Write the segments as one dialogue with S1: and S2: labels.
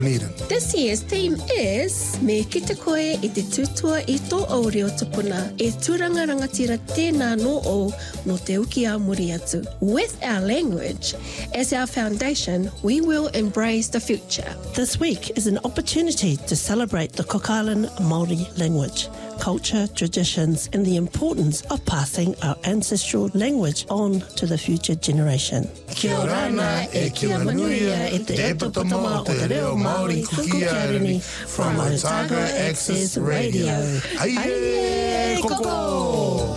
S1: This year's theme is Me Kita Koe I Te Tutua I Tō Aureo Tupuna E Turanga Rangatira Tēnā no o no Te Uki a Muri atu. With our language as our foundation, we will embrace the future.
S2: This week is an opportunity to celebrate the Cook Island Māori language, culture, traditions, and the importance of passing our ancestral language on to the future generation.
S3: Kia ora ana e kia manuia e te epatama o te reo Māori kukiarini from Otago Access Radio. Aie koko!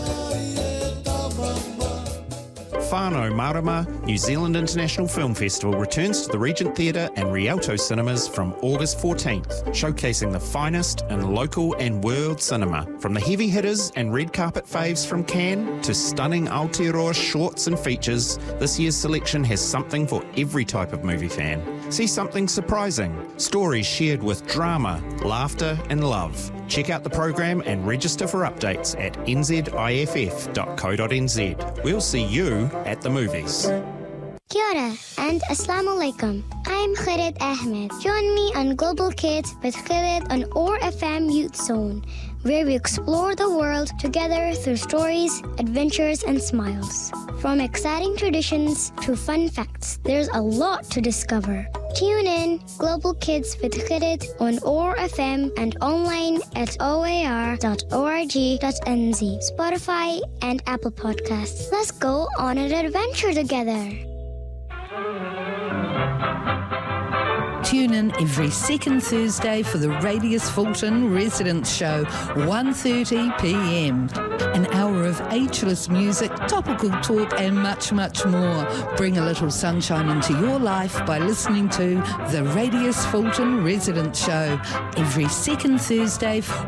S4: Whānau Marama New Zealand International Film Festival returns to the Regent Theatre and Rialto Cinemas from August 14th, showcasing the finest in local and world cinema. From the heavy hitters and red carpet faves from Cannes to stunning Aotearoa shorts and features, this year's selection has something for every type of movie fan. See something surprising, stories shared with drama, laughter and love. Check out the program and register for updates at nziff.co.nz. We'll see you at the movies.
S5: Kia ora and Assalamu Alaikum. I'm Khaled Ahmed. Join me on Global Kids with Khaled on OAR FM Youth Zone, where we explore the world together through stories, adventures, and smiles. From exciting traditions to fun facts, there's a lot to discover. Tune in Global Kids with Khaled on OAR FM and online at oar.org.nz, Spotify, and Apple Podcasts. Let's go on an adventure together.
S6: Tune in every second Thursday for the Radius Fulton Residence Show, 1:30 p.m. An hour of ageless music, topical talk and much, much more. Bring a little sunshine into your life by listening to the Radius Fulton Residence Show every second Thursday